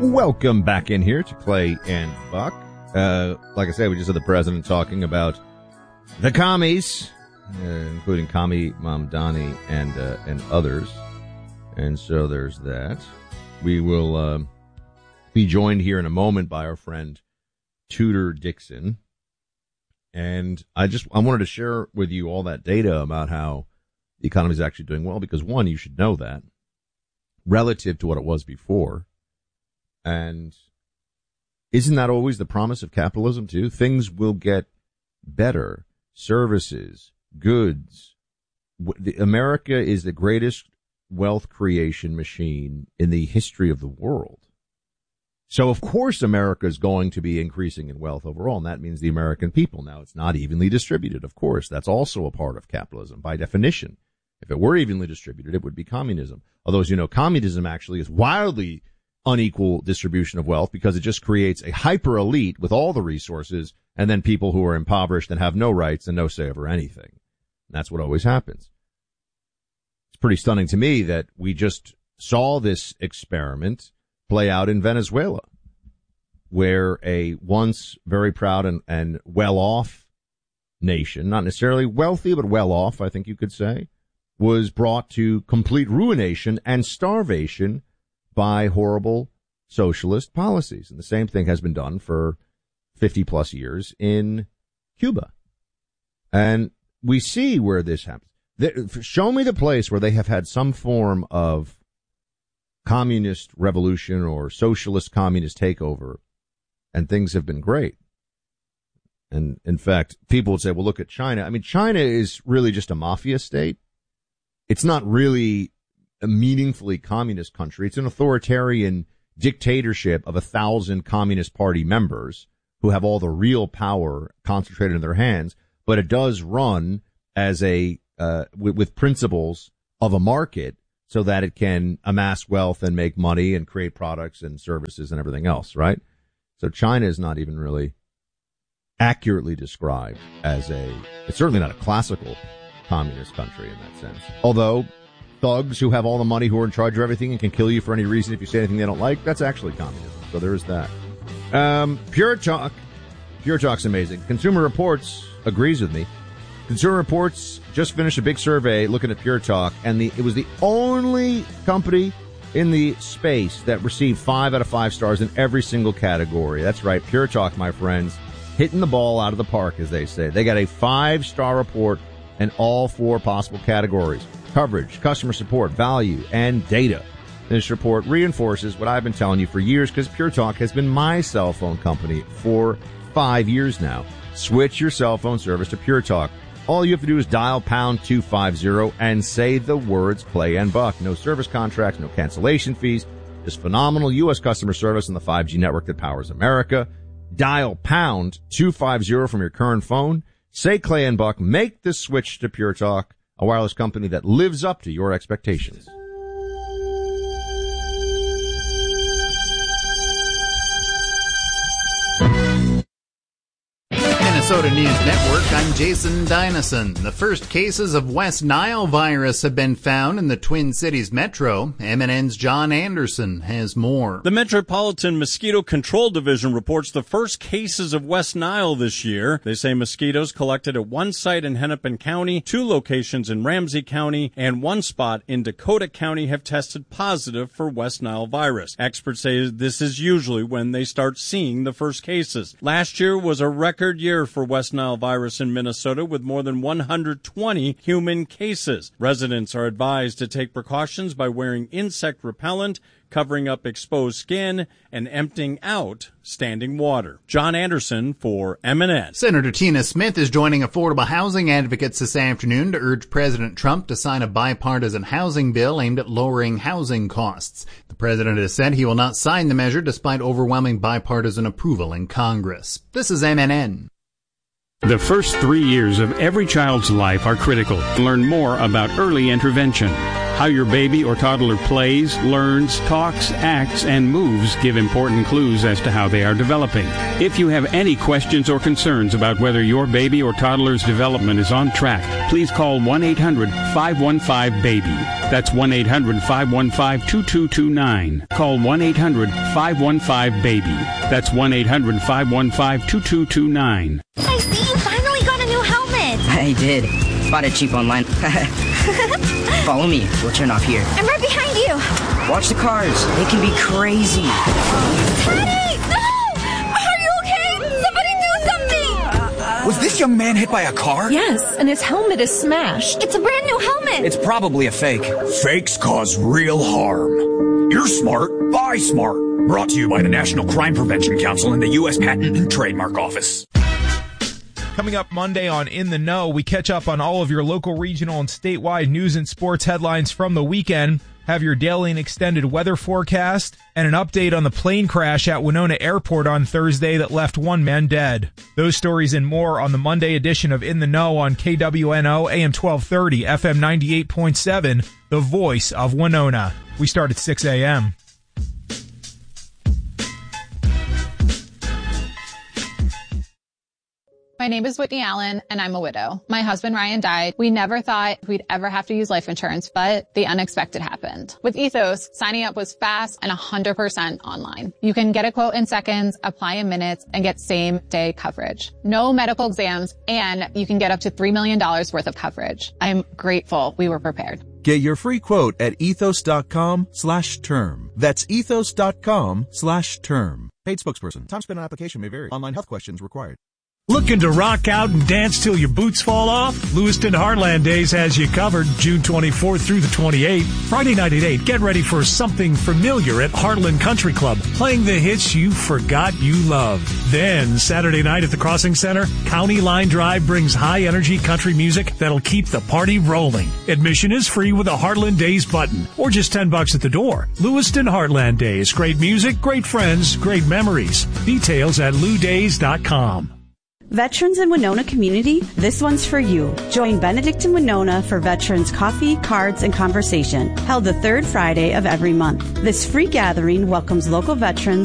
Welcome back in here to Clay and Buck. Like I said, we just had the president talking about the commies, including Commie Mamdani and others. And so there's that. We will be joined here in a moment by our friend Tudor Dixon. And I wanted to share with you all that data about how the economy is actually doing well, because one, you should know that relative to what it was before. And isn't that always the promise of capitalism too? Things will get better. Services, goods. America is the greatest wealth creation machine in the history of the world. So of course America is going to be increasing in wealth overall, and that means the American people. Now, it's not evenly distributed, of course. That's also a part of capitalism by definition. If it were evenly distributed, it would be communism. Although, as you know, communism actually is wildly unequal distribution of wealth, because it just creates a hyper elite with all the resources, and then people who are impoverished and have no rights and no say over anything. And that's what always happens. It's pretty stunning to me that we just saw this experiment play out in Venezuela, where a once very proud and well-off nation, not necessarily wealthy, but well-off, I think you could say, was brought to complete ruination and starvation by horrible socialist policies. And the same thing has been done for 50 plus years in Cuba. And we see where this happens. Show me the place where they have had some form of communist revolution or socialist communist takeover, and things have been great. And in fact, people would say, well, look at China. I mean, China is really just a mafia state. It's not really a meaningfully communist country. It's an authoritarian dictatorship of 1,000 Communist Party members who have all the real power concentrated in their hands. But it does run as with principles of a market, so that it can amass wealth and make money and create products and services and everything else, right? So China is not even really accurately described as it's certainly not a classical communist country in that sense. Although thugs who have all the money, who are in charge of everything and can kill you for any reason if you say anything they don't like, that's actually communism. So there is that. Pure Talk's amazing. Consumer Reports agrees with me. Consumer Reports just finished a big survey looking at Pure Talk, and it was the only company in the space that received 5 out of 5 stars in every single category. That's right, Pure Talk, my friends, hitting the ball out of the park, as they say. They got a 5-star report in all 4 possible categories: coverage, customer support, value, and data. This report reinforces what I've been telling you for years, because Pure Talk has been my cell phone company for 5 years now. Switch your cell phone service to Pure Talk. All you have to do is dial pound 250 and say the words Clay and Buck. No service contracts, no cancellation fees, just phenomenal U.S. customer service on the 5G network that powers America. Dial pound 250 from your current phone. Say Clay and Buck. Make the switch to Pure Talk, a wireless company that lives up to your expectations. Minnesota News Network, I'm Jason Dynasson. The first cases of West Nile virus have been found in the Twin Cities metro. MNN's John Anderson has more. The Metropolitan Mosquito Control Division reports the first cases of West Nile this year. They say mosquitoes collected at one site in Hennepin County, 2 locations in Ramsey County, and 1 spot in Dakota County have tested positive for West Nile virus. Experts say this is usually when they start seeing the first cases. Last year was a record year for West Nile virus in Minnesota, with more than 120 human cases. Residents are advised to take precautions by wearing insect repellent, covering up exposed skin, and emptying out standing water. John Anderson for MNN. Senator Tina Smith is joining affordable housing advocates this afternoon to urge President Trump to sign a bipartisan housing bill aimed at lowering housing costs. The president has said he will not sign the measure despite overwhelming bipartisan approval in Congress. This is MNN. The first 3 years of every child's life are critical. Learn more about early intervention. How your baby or toddler plays, learns, talks, acts, and moves give important clues as to how they are developing. If you have any questions or concerns about whether your baby or toddler's development is on track, please call 1-800-515-BABY. That's 1-800-515-2229. Call 1-800-515-BABY. That's 1-800-515-2229. I see you finally got a new helmet. I did. Bought it cheap online. Follow me. We'll turn off here. I'm right behind you. Watch the cars. They can be crazy. Teddy! No! Are you okay? Somebody do something! Was this young man hit by a car? Yes, and his helmet is smashed. It's a brand new helmet. It's probably a fake. Fakes cause real harm. You're smart. Buy smart. Brought to you by the National Crime Prevention Council and the U.S. Patent and Trademark Office. Coming up Monday on In the Know, we catch up on all of your local, regional, and statewide news and sports headlines from the weekend, have your daily and extended weather forecast, and an update on the plane crash at Winona Airport on Thursday that left one man dead. Those stories and more on the Monday edition of In the Know on KWNO AM 1230, FM 98.7, the voice of Winona. We start at 6 a.m. My name is Whitney Allen, and I'm a widow. My husband, Ryan, died. We never thought we'd ever have to use life insurance, but the unexpected happened. With Ethos, signing up was fast and 100% online. You can get a quote in seconds, apply in minutes, and get same-day coverage. No medical exams, and you can get up to $3 million worth of coverage. I'm grateful we were prepared. Get your free quote at ethos.com/term. That's ethos.com/term. Paid spokesperson. Time spent on application may vary. Online health questions required. Looking to rock out and dance till your boots fall off? Lewiston Heartland Days has you covered June 24th through the 28th. Friday night at 8, get ready for something familiar at Heartland Country Club, playing the hits you forgot you loved. Then, Saturday night at the Crossing Center, County Line Drive brings high-energy country music that'll keep the party rolling. Admission is free with a Heartland Days button, or just $10 at the door. Lewiston Heartland Days. Great music, great friends, great memories. Details at loudays.com. Veterans in Winona community, this one's for you. Join Benedict and Winona for Veterans Coffee, Cards, and Conversation, held the third Friday of every month. This free gathering welcomes local veterans